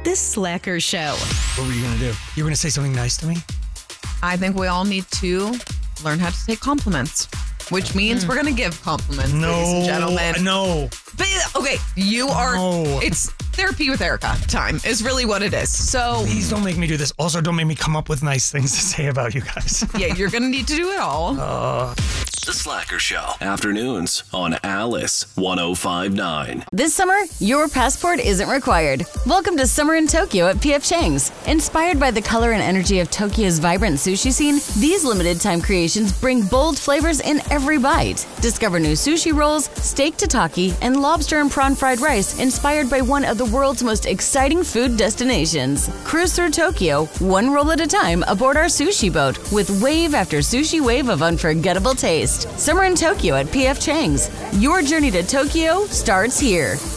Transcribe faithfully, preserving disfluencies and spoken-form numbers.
The Slacker Show. What were you going to do? You were going to say something nice to me? I think we all need to learn how to take compliments, which means mm. we're going to give compliments, no, ladies and gentlemen. No. But, okay, you are, no. It's therapy with Erica time is really what it is. So please don't make me do this. Also, don't make me come up with nice things to say about you guys. Yeah, you're going to need to do it all. Uh, The Slacker Show. Afternoons on Alice one oh five point nine. This summer, your passport isn't required. Welcome to Summer in Tokyo at P F Chang's. Inspired by the color and energy of Tokyo's vibrant sushi scene, these limited time creations bring bold flavors in every bite. Discover new sushi rolls, steak tataki, and lobster and prawn fried rice inspired by one of the world's most exciting food destinations. Cruise through Tokyo, one roll at a time aboard our sushi boat with wave after sushi wave of unforgettable taste. Summer in Tokyo at P F Chang's. Your journey to Tokyo starts here.